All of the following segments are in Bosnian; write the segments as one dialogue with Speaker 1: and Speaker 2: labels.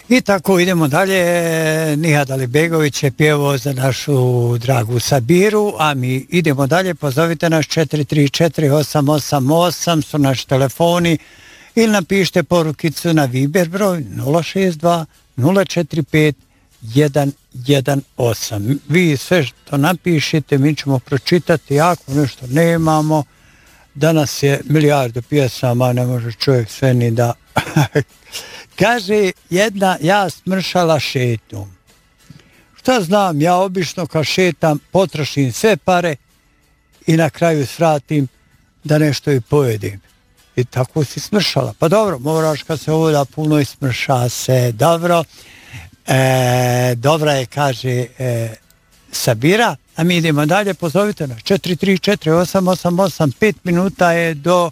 Speaker 1: I tako idemo dalje. Nihad Alibegović je pjevao za našu dragu Sabiru, a mi idemo dalje. Pozovite nas 434-888 su naši telefoni ili napišite porukicu na Viber broj 062 045 118. Vi sve što napišete mi ćemo pročitati, ako nešto nemamo. Danas je milijardu pjesama, ne može čovjek sve ni da... Kaže jedna, ja smršala šetnjom. Šta znam, ja obično kad šetam potrošim sve pare i na kraju svratim da nešto i pojedim. I tako si smršala. Pa dobro, moraš kad se voda puno i smrša se. Dobro. Dobra je, kaže Sabira. A mi idemo dalje, pozovite nas 434-888, 5 minuta je do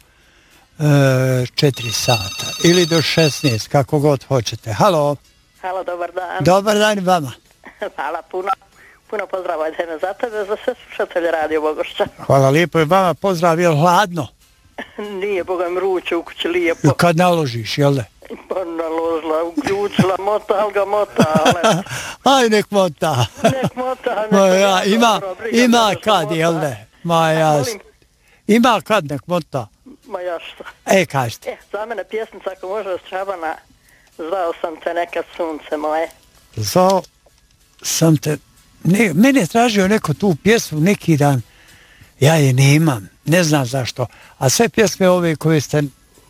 Speaker 1: 4 sata ili do 16, kako god hoćete. Halo.
Speaker 2: Halo, dobar dan.
Speaker 1: Dobar dan i vama.
Speaker 2: Hvala puno. Puno pozdrava za tebe, za sve slušatelje Radio Bogošća.
Speaker 1: Hvala lijepo i vama, pozdrav, je li hladno?
Speaker 2: Nije, Boga mi ruče u kući lijepo.
Speaker 1: Kad naložiš, jel da?
Speaker 2: Pa naložila, uključila, mota, ali ga mota, ali...
Speaker 1: Aj, nek mota.
Speaker 2: Nek mota,
Speaker 1: ima kad, jel da? Ma ja... Ima kad nek mota.
Speaker 2: Ma ja šta?
Speaker 1: Kažete.
Speaker 2: Za mene pjesnica, ako može od Šabana, zvao sam te nekad sunce moje.
Speaker 1: Zvao sam te... Mene je tražio neko tu pjesmu neki dan. Ja je nemam. Ne znam zašto. A sve pjesme ove koje ste...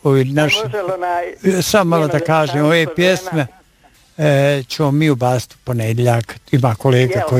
Speaker 1: Samo malo da kažem, ove pjesme ćemo mi ubaciti u ponedjeljak. Ima kolega koji